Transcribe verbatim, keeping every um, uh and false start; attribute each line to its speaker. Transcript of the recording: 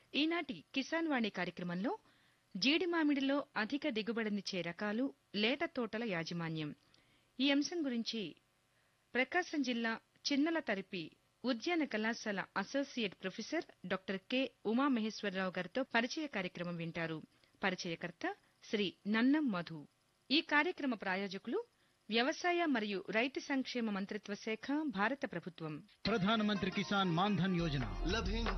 Speaker 1: ఈనాటి కిసాన్ వాణి కార్యక్రమంలో జీడి మామిడిలో అధిక దిగుబడినిచ్చే రకాలు, లేత తోటల యాజమాన్యం ఈ అంశం గురించి ప్రకాశం జిల్లా చిన్నల తరిపి ఉద్యాన కళాశాల associate professor doctor K Umamaheswararao గారితో పరిచయ కార్యక్రమం వింటారు. పరిచయకర్త శ్రీ నన్నం మధు. ఈ కార్యక్రమ ప్రాయోజకులు వ్యవసాయ మరియు రైతు సంక్షేమ మంత్రిత్వ శాఖ, భారత ప్రభుత్వం.
Speaker 2: ప్రధానమంత్రి కిసాన్ మాన్ ధన్ యోజన.